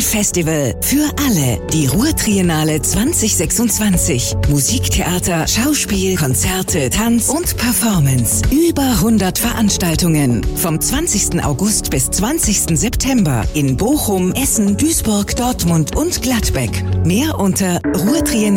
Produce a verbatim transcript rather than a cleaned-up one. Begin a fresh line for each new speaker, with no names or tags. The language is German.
Festival für alle. Die Ruhr-Triennale zwanzig sechsundzwanzig. Musiktheater, Schauspiel, Konzerte, Tanz und Performance. Über hundert Veranstaltungen. Vom zwanzigsten August bis zwanzigsten September in Bochum, Essen, Duisburg, Dortmund und Gladbeck. Mehr unter ruhrtriennale